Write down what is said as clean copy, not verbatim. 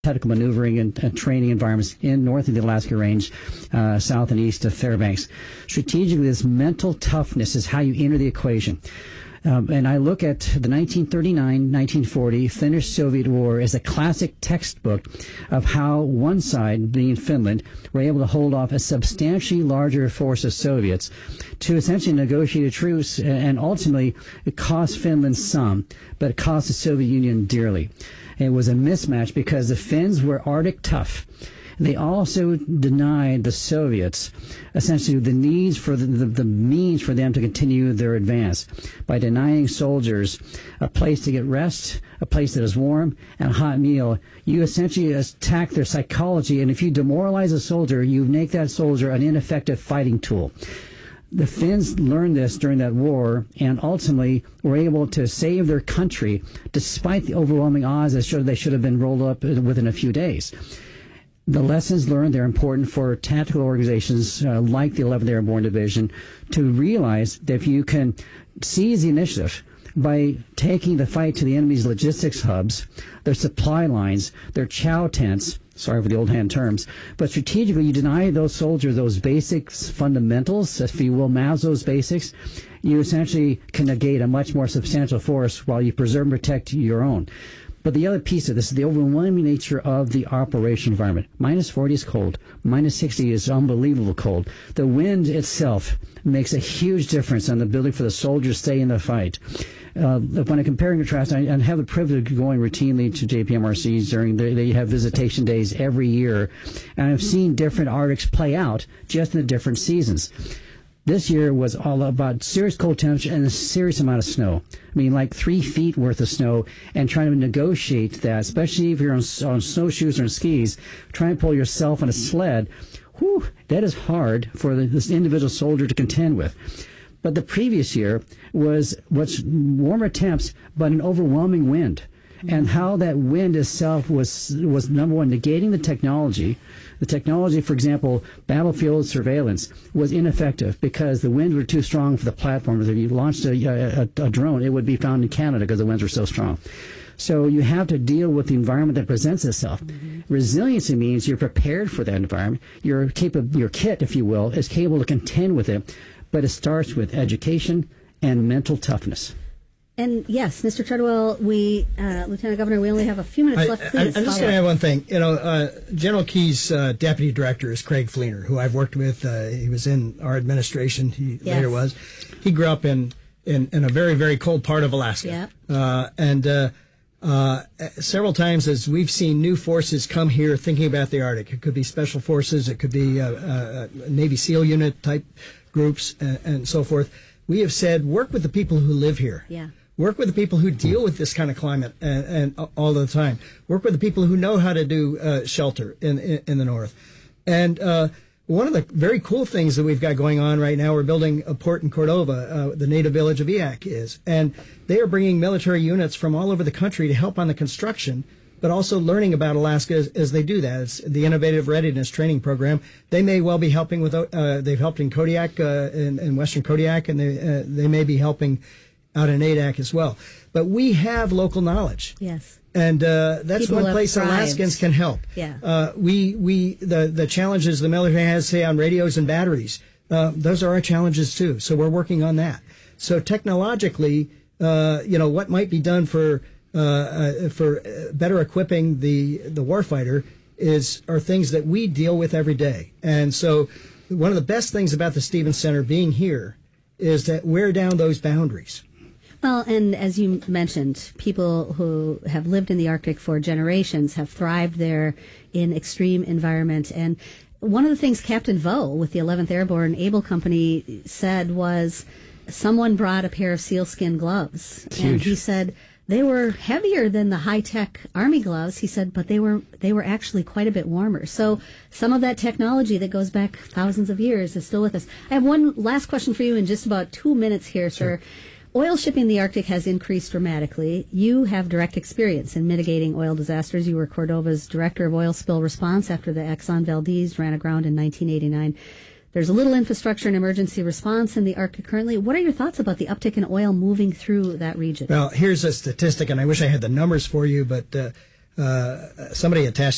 tactical maneuvering and training environments in north of the Alaska Range, south and east of Fairbanks. Strategically, this mental toughness is how you enter the equation. And I look at the 1939-1940 Finnish-Soviet War as a classic textbook of how one side, being Finland, were able to hold off a substantially larger force of Soviets to essentially negotiate a truce, and ultimately it cost Finland some, but it cost the Soviet Union dearly. It was a mismatch because the Finns were Arctic tough. They also denied the Soviets essentially the needs for the means for them to continue their advance by denying soldiers a place to get rest, a place that is warm, and a hot meal. You essentially attack their psychology, and if you demoralize a soldier, you make that soldier an ineffective fighting tool. The Finns learned this during that war and ultimately were able to save their country despite the overwhelming odds that they should have been rolled up within a few days. The lessons learned, they're important for tactical organizations like the 11th Airborne Division to realize that if you can seize the initiative by taking the fight to the enemy's logistics hubs, their supply lines, their chow tents, sorry for the old hand terms, but strategically you deny those soldiers those basics, fundamentals, if you will, Maslow's basics, you essentially can negate a much more substantial force while you preserve and protect your own. But the other piece of this is the overwhelming nature of the operational environment. Minus 40 is cold. Minus 60 is unbelievable cold. The wind itself makes a huge difference on the ability for the soldiers to stay in the fight. When I compare and contrast, I have the privilege of going routinely to JPMRCs during they have visitation days every year, and I've seen different Arctics play out just in the different seasons. This year was all about serious cold temperature and a serious amount of snow. I mean, like 3 feet worth of snow, and trying to negotiate that, especially if you're on snowshoes or on skis, trying to pull yourself on a sled. Whew, that is hard for this individual soldier to contend with. But the previous year was warmer temps, but an overwhelming wind. And how that wind itself was number one, negating the technology. The technology, for example, battlefield surveillance, was ineffective because the winds were too strong for the platforms. If you launched a drone, it would be found in Canada because the winds were so strong. So you have to deal with the environment that presents itself. Resiliency means you're prepared for that environment. Your kit, if you will, is capable to contend with it, but it starts with education and mental toughness. And yes, Mr. Treadwell, Lieutenant Governor, we only have a few minutes left. Please, I'm just going to add one thing. General Key's deputy director is Craig Fleener, who I've worked with. He was in our administration. He later was. He grew up in a very, very cold part of Alaska. Yeah. Several times as we've seen new forces come here thinking about the Arctic, it could be special forces, it could be Navy SEAL unit type groups and so forth. We have said, work with the people who live here. Yeah. Work with the people who deal with this kind of climate and all the time. Work with the people who know how to do shelter in the north. And one of the very cool things that we've got going on right now, we're building a port in Cordova, the native village of Eyak is. And they are bringing military units from all over the country to help on the construction, but also learning about Alaska as they do that. It's the Innovative Readiness Training Program. They may well be helping with, they've helped in Kodiak, in western Kodiak, and they may be helping out in Adak as well. But we have local knowledge. Yes. And that's people one place Alaskans can help. Yeah. The challenges the military has, say, on radios and batteries, those are our challenges too. So we're working on that. So technologically, what might be done for better equipping the warfighter are things that we deal with every day. And so one of the best things about the Stevens Center being here is that we're down those boundaries. Well, and as you mentioned, people who have lived in the Arctic for generations have thrived there in extreme environment. And one of the things Captain Vaux with the 11th Airborne Able Company said was someone brought a pair of sealskin gloves. And he said they were heavier than the high-tech Army gloves, he said, but they were actually quite a bit warmer. So some of that technology that goes back thousands of years is still with us. I have one last question for you in just about 2 minutes here, sir. Oil shipping in the Arctic has increased dramatically. You have direct experience in mitigating oil disasters. You were Cordova's Director of Oil Spill Response after the Exxon Valdez ran aground in 1989. There's a little infrastructure and emergency response in the Arctic currently. What are your thoughts about the uptick in oil moving through that region? Well, here's a statistic, and I wish I had the numbers for you, but somebody attached